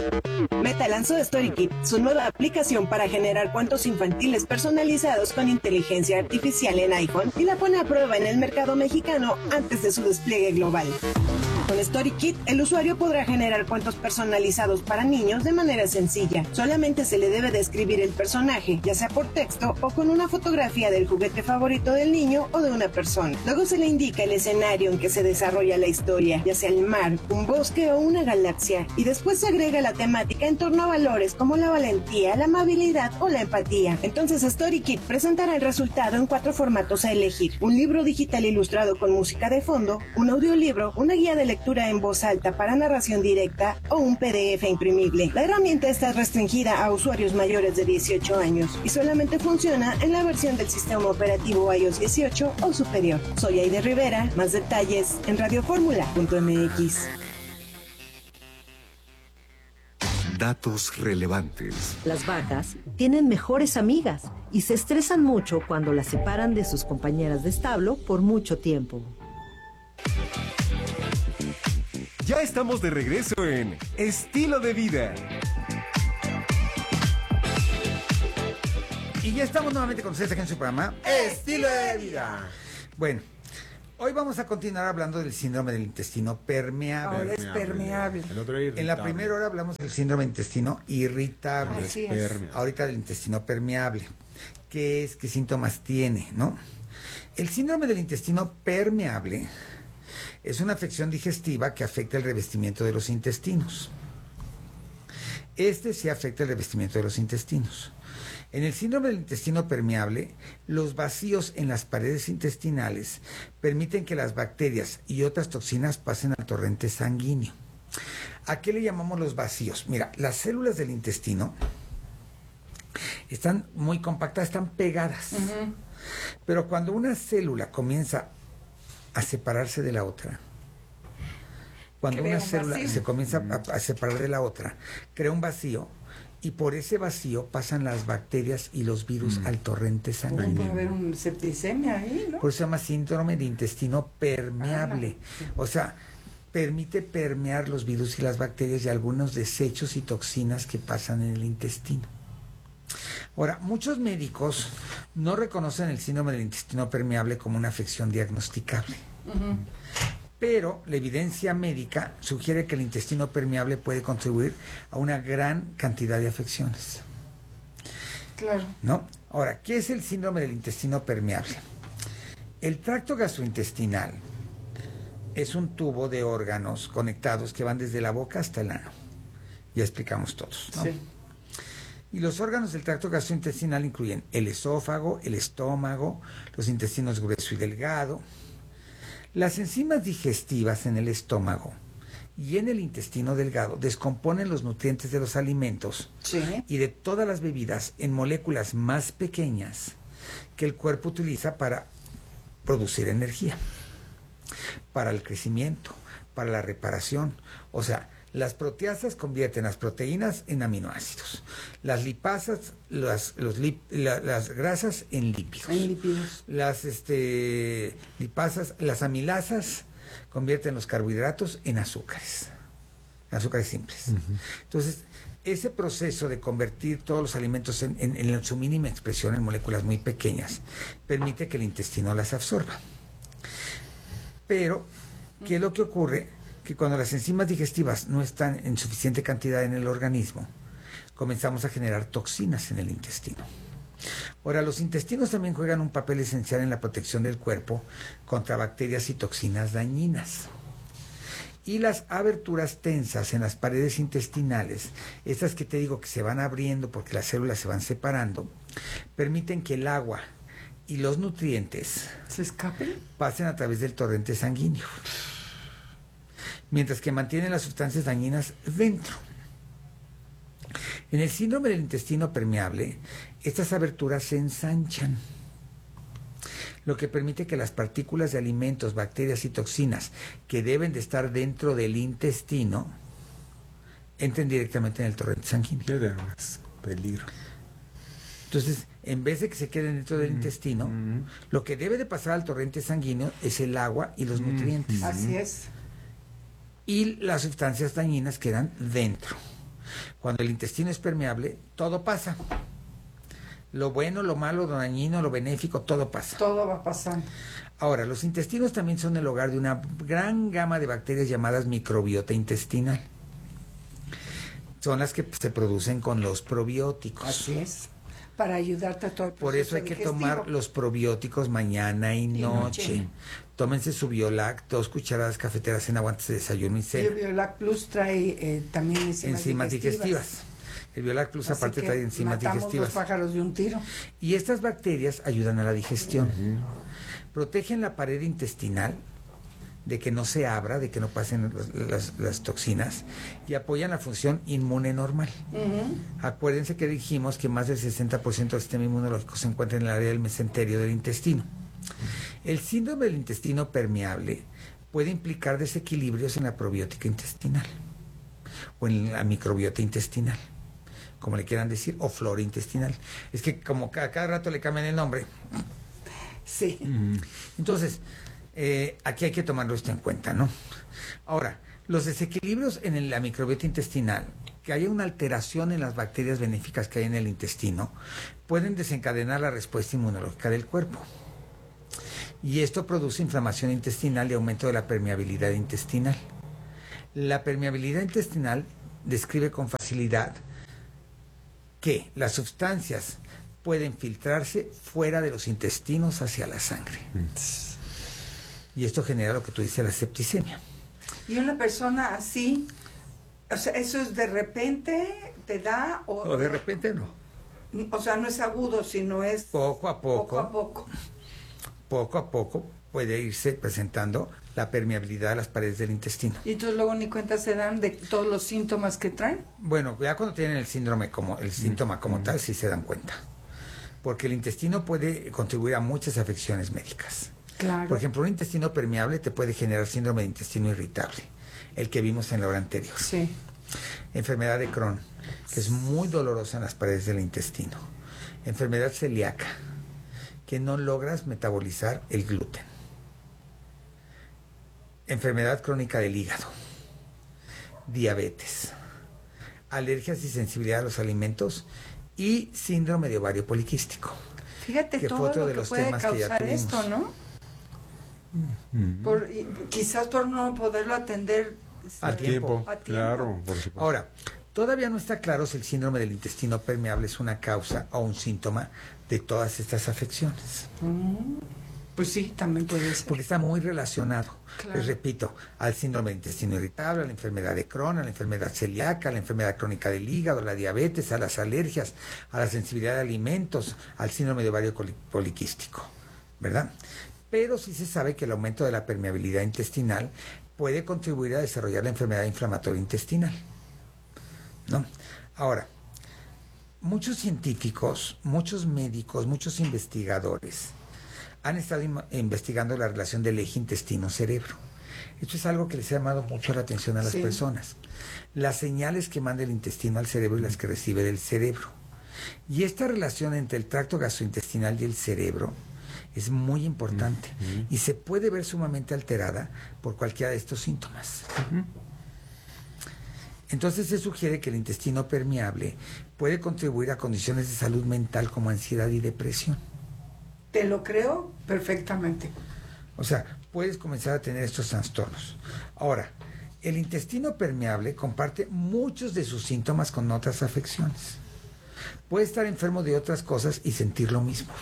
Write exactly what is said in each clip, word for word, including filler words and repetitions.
Meta lanzó StoryKit, su nueva aplicación para generar cuentos infantiles personalizados con inteligencia artificial en iPhone, y la pone a prueba en el mercado mexicano antes de su despliegue global. Con StoryKit, el usuario podrá generar cuentos personalizados para niños de manera sencilla. Solamente se le debe describir el personaje, ya sea por texto o con una fotografía del juguete favorito del niño o de una persona. Luego se le indica el escenario en que se desarrolla la historia, ya sea el mar, un bosque o una galaxia, y después se agrega la temática en torno a valores como la valentía, la amabilidad o la empatía. Entonces StoryKit presentará el resultado en cuatro formatos a elegir: un libro digital ilustrado con música de fondo, un audiolibro, una guía de lectura en voz alta para narración directa o un P D F imprimible. La herramienta está restringida a usuarios mayores de dieciocho años y solamente funciona en la versión del sistema operativo iOS dieciocho o superior. Soy Aide Rivera, más detalles en radioformula punto m x. Datos relevantes. Las vacas tienen mejores amigas y se estresan mucho cuando las separan de sus compañeras de establo por mucho tiempo. Ya estamos de regreso en Estilo de Vida. Y ya estamos nuevamente con ustedes aquí en su programa Estilo de Vida. Bueno, hoy vamos a continuar hablando del síndrome del intestino permeable. Ahora es permeable. El otro en la primera hora hablamos del síndrome del intestino irritable. Así es. Ahorita del intestino permeable. ¿Qué es? ¿Qué síntomas tiene? ¿No? El síndrome del intestino permeable es una afección digestiva que afecta el revestimiento de los intestinos. Este sí afecta el revestimiento de los intestinos. En el síndrome del intestino permeable, los vacíos en las paredes intestinales permiten que las bacterias y otras toxinas pasen al torrente sanguíneo. ¿A qué le llamamos los vacíos? Mira, las células del intestino están muy compactadas, están pegadas. Uh-huh. Pero cuando una célula comienza a separarse de la otra, cuando crea una célula vacío. se comienza a, a separar de la otra, crea un vacío, y por ese vacío pasan las bacterias y los virus mm. al torrente sanguíneo. Puede haber un septicemia ahí, ¿no? Por eso se llama síndrome de intestino permeable. Ah, sí. O sea, permite permear los virus y las bacterias y algunos desechos y toxinas que pasan en el intestino. Ahora, muchos médicos no reconocen el síndrome del intestino permeable como una afección diagnosticable. Uh-huh. Pero la evidencia médica sugiere que el intestino permeable puede contribuir a una gran cantidad de afecciones. Claro. ¿No? Ahora, ¿qué es el síndrome del intestino permeable? El tracto gastrointestinal es un tubo de órganos conectados que van desde la boca hasta el ano. Ya explicamos todos, ¿no? Sí. Y los órganos del tracto gastrointestinal incluyen el esófago, el estómago, los intestinos grueso y delgado. Las enzimas digestivas en el estómago y en el intestino delgado descomponen los nutrientes de los alimentos, sí, y de todas las bebidas en moléculas más pequeñas que el cuerpo utiliza para producir energía, para el crecimiento, para la reparación. O sea, las proteasas convierten las proteínas en aminoácidos, las lipasas, las, los lip, la, las grasas en lípidos, en lípidos. las este, lipasas, las amilasas convierten los carbohidratos en azúcares, en azúcares simples. Uh-huh. Entonces, ese proceso de convertir todos los alimentos en, en, en su mínima expresión en moléculas muy pequeñas permite que el intestino las absorba. Pero, ¿qué es lo que ocurre? Que cuando las enzimas digestivas no están en suficiente cantidad en el organismo, comenzamos a generar toxinas en el intestino. Ahora, los intestinos también juegan un papel esencial en la protección del cuerpo contra bacterias y toxinas dañinas. Y las aberturas tensas en las paredes intestinales, estas que te digo que se van abriendo porque las células se van separando, permiten que el agua y los nutrientes se escapen, pasen a través del torrente sanguíneo, mientras que mantienen las sustancias dañinas dentro. En el síndrome del intestino permeable, estas aberturas se ensanchan, lo que permite que las partículas de alimentos, bacterias y toxinas que deben de estar dentro del intestino entren directamente en el torrente sanguíneo. Qué dramas, peligro. Entonces, en vez de que se queden dentro del mm, intestino, mm. lo que debe de pasar al torrente sanguíneo es el agua y los mm, nutrientes. Así es. Y las sustancias dañinas quedan dentro. Cuando el intestino es permeable, todo pasa. Lo bueno, lo malo, lo dañino, lo benéfico, todo pasa. Todo va pasando. Ahora, los intestinos también son el hogar de una gran gama de bacterias llamadas microbiota intestinal. Son las que se producen con los probióticos. Así es. Para ayudarte a todo el proceso Por eso hay que digestivo. tomar los probióticos mañana y noche. noche. Tómense su Biolac, dos cucharadas cafeteras en agua antes de desayuno y Y cena. el Biolac Plus trae eh, también enzimas, Enzimas digestivas. El Biolac Plus Así aparte que trae enzimas matamos digestivas. dos pájaros de un tiro. Y estas bacterias ayudan a la digestión. Protegen la pared intestinal de que no se abra, de que no pasen los- las, las toxinas, y apoyan la función inmune normal. Ujú. Acuérdense que dijimos que más del sesenta por ciento del sistema inmunológico se encuentra en el área del mesenterio del intestino. El síndrome del intestino permeable puede implicar desequilibrios en la probiótica intestinal o en la microbiota intestinal, como le quieran decir, o flora intestinal. Es que como cada, cada rato le cambian el nombre. Sí. Entonces, eh, aquí hay que tomarlo esto en cuenta, ¿no? Ahora, los desequilibrios en la microbiota intestinal, que haya una alteración en las bacterias benéficas que hay en el intestino, pueden desencadenar la respuesta inmunológica del cuerpo. Y esto produce inflamación intestinal y aumento de la permeabilidad intestinal. La permeabilidad intestinal describe con facilidad que las sustancias pueden filtrarse fuera de los intestinos hacia la sangre. Y esto genera lo que tú dices, la septicemia. Y una persona así, o sea, eso es de repente, te da, o, O de repente no. o sea, no es agudo, sino es Poco a poco, poco a poco. poco a poco puede irse presentando la permeabilidad de las paredes del intestino. Y entonces luego ni cuenta se dan de todos los síntomas que traen. Bueno, ya cuando tienen el síndrome como el síntoma como tal, sí se dan cuenta. Porque el intestino puede contribuir a muchas afecciones médicas. Claro. Por ejemplo, un intestino permeable te puede generar síndrome de intestino irritable, el que vimos en la hora anterior. Sí. Enfermedad de Crohn, que es muy dolorosa en las paredes del intestino. Enfermedad celíaca, que no logras metabolizar el gluten. Enfermedad crónica del hígado. Diabetes. Alergias y sensibilidad a los alimentos y síndrome de ovario poliquístico. Fíjate que fue todo otro lo de que los puede temas que ya causar tuvimos. esto, ¿no? Por, y quizás por no poderlo atender A eh, tiempo. a tiempo. Claro, por supuesto. Ahora, todavía no está claro si el síndrome del intestino permeable es una causa o un síntoma de todas estas afecciones, Pues sí, también puede ser. porque está muy relacionado, Claro. les repito, al síndrome del intestino irritable, a la enfermedad de Crohn, a la enfermedad celíaca, a la enfermedad crónica del hígado, a la diabetes, a las alergias, a la sensibilidad de alimentos, al síndrome de ovario coli- poliquístico, ¿verdad? Pero sí se sabe que el aumento de la permeabilidad intestinal puede contribuir a desarrollar la enfermedad inflamatoria intestinal, ¿no? Ahora, muchos científicos, muchos médicos, muchos investigadores han estado in- investigando la relación del eje intestino-cerebro. Esto es algo que les ha llamado mucho la atención a las Sí. personas. Las señales que manda el intestino al cerebro y las que recibe del cerebro. Y esta relación entre el tracto gastrointestinal y el cerebro es muy importante y se puede ver sumamente alterada por cualquiera de estos síntomas. Entonces se sugiere que el intestino permeable puede contribuir a condiciones de salud mental como ansiedad y depresión. Te lo creo perfectamente. O sea, puedes comenzar a tener estos trastornos. Ahora, el intestino permeable comparte muchos de sus síntomas con otras afecciones. Puede estar enfermo de otras cosas y sentir lo mismo.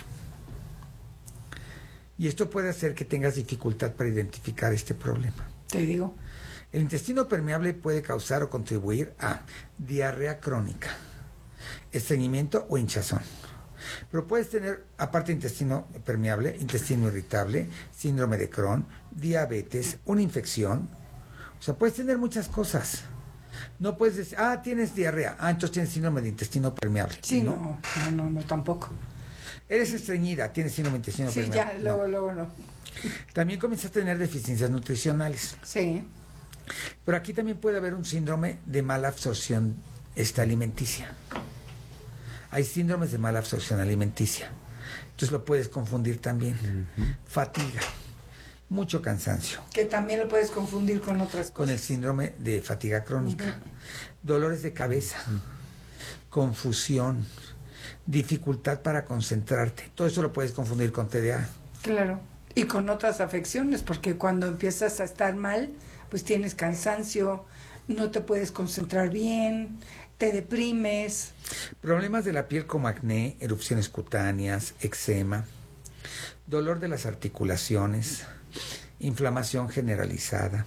Y esto puede hacer que tengas dificultad para identificar este problema. Te digo. El intestino permeable puede causar o contribuir a diarrea crónica, estreñimiento o hinchazón. Pero puedes tener, aparte de intestino permeable, intestino irritable, síndrome de Crohn, diabetes, una infección. O sea, puedes tener muchas cosas. No puedes decir, ah, tienes diarrea, ah, entonces tienes síndrome de intestino permeable. Sí, no, no, no, no, tampoco. Eres estreñida, tienes síndrome de intestino Sí, permeable. ya, No. luego, luego no. También comienzas a tener deficiencias nutricionales. Sí. Pero aquí también puede haber un síndrome de mala absorción esta alimenticia. Hay síndromes de mala absorción alimenticia. Entonces lo puedes confundir también. Fatiga. mucho cansancio. Que también lo puedes confundir con otras cosas. Con el síndrome de fatiga crónica. Uh-huh. Dolores de cabeza, uh-huh. confusión, dificultad para concentrarte. Todo eso lo puedes confundir con T D A. Claro. Y con otras afecciones, porque cuando empiezas a estar mal, pues tienes cansancio, no te puedes concentrar bien, te deprimes. Problemas de la piel como acné, erupciones cutáneas, eczema, dolor de las articulaciones, inflamación generalizada.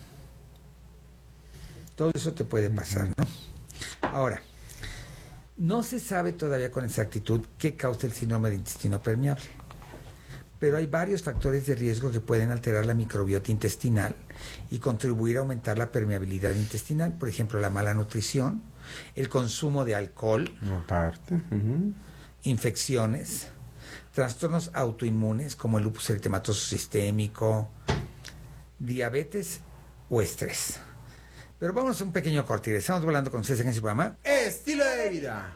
Todo eso te puede pasar, ¿no? Ahora, no se sabe todavía con exactitud qué causa el síndrome de intestino permeable, pero hay varios factores de riesgo que pueden alterar la microbiota intestinal y contribuir a aumentar la permeabilidad intestinal. Por ejemplo, la mala nutrición, el consumo de alcohol, aparte, uh-huh. infecciones, trastornos autoinmunes como el lupus eritematoso sistémico, diabetes o estrés. Pero vamos a un pequeño corte. Estamos hablando con ustedes en este programa Estilo de Vida.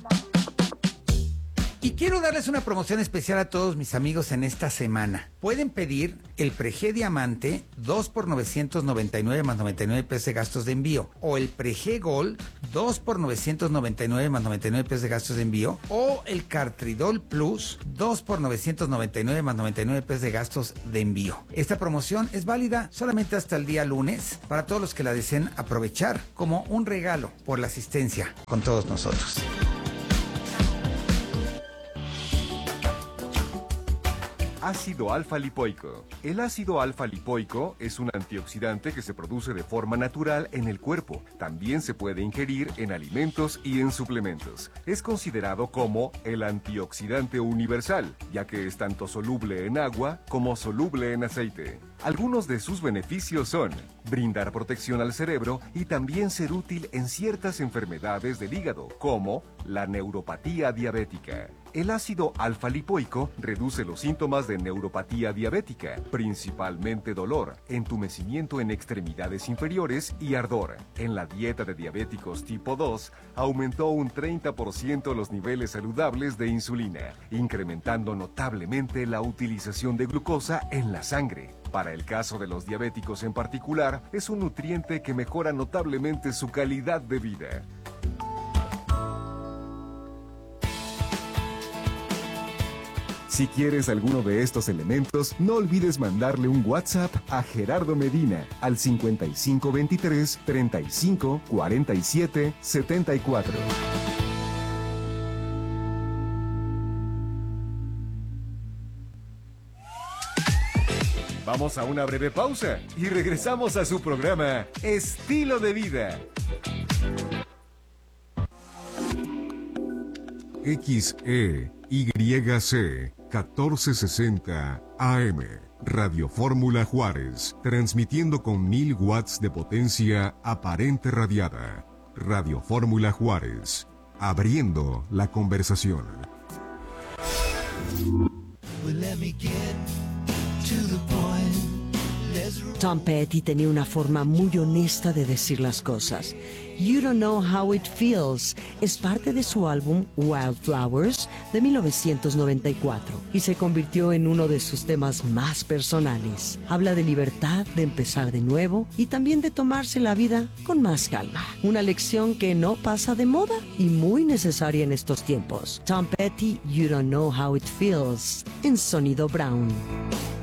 Y quiero darles una promoción especial a todos mis amigos en esta semana. Pueden pedir el Pre-G Diamante dos por novecientos noventa y nueve más noventa y nueve pesos de gastos de envío, o el Pre-G Gold dos por novecientos noventa y nueve más noventa y nueve pesos de gastos de envío, o el Cartridol Plus dos por novecientos noventa y nueve más noventa y nueve pesos de gastos de envío. Esta promoción es válida solamente hasta el día lunes para todos los que la deseen aprovechar como un regalo por la asistencia con todos nosotros. Ácido alfa-lipoico. El ácido alfa-lipoico es un antioxidante que se produce de forma natural en el cuerpo. También se puede ingerir en alimentos y en suplementos. Es considerado como el antioxidante universal, ya que es tanto soluble en agua como soluble en aceite. Algunos de sus beneficios son brindar protección al cerebro y también ser útil en ciertas enfermedades del hígado, como la neuropatía diabética. El ácido alfa-lipoico reduce los síntomas de neuropatía diabética, principalmente dolor, entumecimiento en extremidades inferiores y ardor. En la dieta de diabéticos tipo dos, aumentó un treinta por ciento los niveles saludables de insulina, incrementando notablemente la utilización de glucosa en la sangre. Para el caso de los diabéticos en particular, es un nutriente que mejora notablemente su calidad de vida. Si quieres alguno de estos elementos, no olvides mandarle un WhatsApp a Gerardo Medina al cincuenta y cinco veintitrés, treinta y cinco, cuarenta y siete, setenta y cuatro. Vamos a una breve pausa y regresamos a su programa Estilo de Vida. X E Y C catorce sesenta A M Radio Fórmula Juárez, transmitiendo con mil watts de potencia aparente radiada. Radio Fórmula Juárez, abriendo la conversación. Tom Petty tenía una forma muy honesta de decir las cosas. You Don't Know How It Feels es parte de su álbum Wildflowers de mil novecientos noventa y cuatro y se convirtió en uno de sus temas más personales. Habla de libertad, de empezar de nuevo y también de tomarse la vida con más calma. Una lección que no pasa de moda y muy necesaria en estos tiempos. Tom Petty, You Don't Know How It Feels, en Sonido Brown.